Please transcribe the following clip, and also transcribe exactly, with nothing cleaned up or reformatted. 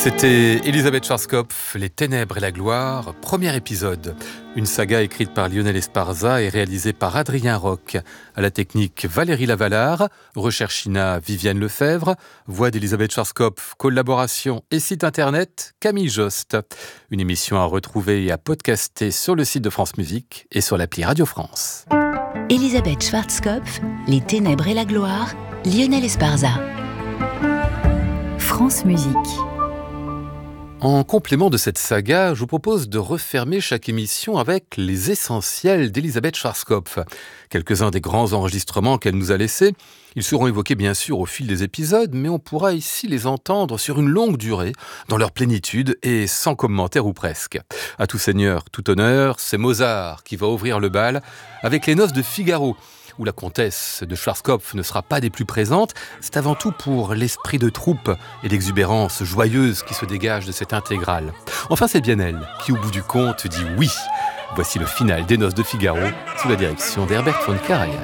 C'était Elisabeth Schwarzkopf, Les Ténèbres et la Gloire, premier épisode. Une saga écrite par Lionel Esparza et réalisée par Adrien Roch. À la technique, Valérie Lavalard, recherche Ina, Viviane Lefebvre, voix d'Elisabeth Schwarzkopf, collaboration et site internet, Camille Jost. Une émission à retrouver et à podcaster sur le site de France Musique et sur l'appli Radio France. Elisabeth Schwarzkopf, Les Ténèbres et la Gloire, Lionel Esparza. France Musique. En complément de cette saga, je vous propose de refermer chaque émission avec les essentiels d'Elisabeth Schwarzkopf. Quelques-uns des grands enregistrements qu'elle nous a laissés. Ils seront évoqués bien sûr au fil des épisodes, mais on pourra ici les entendre sur une longue durée, dans leur plénitude et sans commentaire ou presque. À tout seigneur, tout honneur, c'est Mozart qui va ouvrir le bal avec les Noces de Figaro, où la comtesse de Schwarzkopf ne sera pas des plus présentes. C'est avant tout pour l'esprit de troupe et l'exubérance joyeuse qui se dégage de cette intégrale. Enfin, c'est bien elle qui, au bout du compte, dit oui. Voici le final des Noces de Figaro, sous la direction d'Herbert von Karajan.